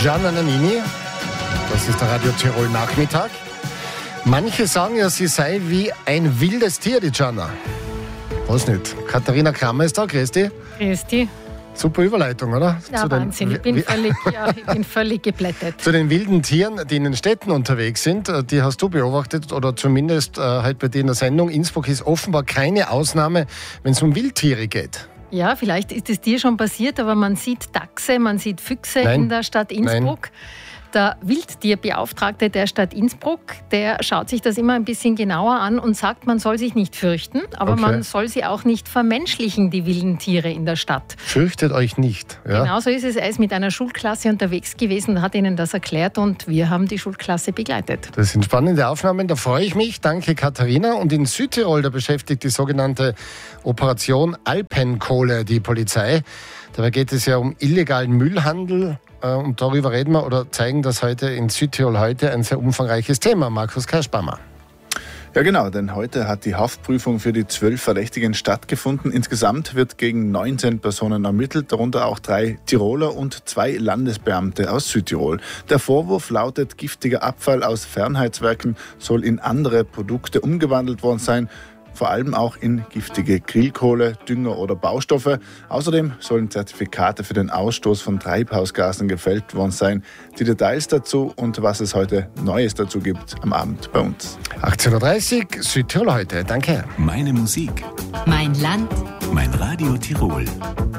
Gianna Nannini, das ist der Radio Tirol Nachmittag. Manche sagen ja, sie sei wie ein wildes Tier, die Gianna. Was nicht? Katharina Krammer ist da, grüß dich. Grüß dich. Super Überleitung, oder? Ja, Wahnsinn, ich bin völlig geplättet. Zu den wilden Tieren, die in den Städten unterwegs sind, die hast du beobachtet oder zumindest halt bei dir in der Sendung. Innsbruck ist offenbar keine Ausnahme, wenn es um Wildtiere geht. Ja, vielleicht ist es dir schon passiert, aber man sieht Dachse, man sieht Füchse in der Stadt Innsbruck. Nein. Der Wildtierbeauftragte der Stadt Innsbruck, der schaut sich das immer ein bisschen genauer an und sagt, man soll sich nicht fürchten, aber man soll sie auch nicht vermenschlichen, die wilden Tiere in der Stadt. Fürchtet euch nicht. Ja? Genau so ist es. Er ist mit einer Schulklasse unterwegs gewesen, hat ihnen das erklärt und wir haben die Schulklasse begleitet. Das sind spannende Aufnahmen, da freue ich mich. Danke, Katharina. Und in Südtirol, da beschäftigt die sogenannte Operation Alpenkohle die Polizei. Dabei geht es ja um illegalen Müllhandel. Und darüber reden wir oder zeigen das heute in Südtirol heute ein sehr umfangreiches Thema. Markus Kerschbaumer. Ja genau, denn heute hat die Haftprüfung für die 12 Verdächtigen stattgefunden. Insgesamt wird gegen 19 Personen ermittelt, darunter auch 3 Tiroler und 2 Landesbeamte aus Südtirol. Der Vorwurf lautet, giftiger Abfall aus Fernheitswerken soll in andere Produkte umgewandelt worden sein. Vor allem auch in giftige Grillkohle, Dünger oder Baustoffe. Außerdem sollen Zertifikate für den Ausstoß von Treibhausgasen gefälscht worden sein. Die Details dazu und was es heute Neues dazu gibt am Abend bei uns. 18.30 Uhr, Südtirol heute. Danke. Meine Musik. Mein Land. Mein Radio Tirol.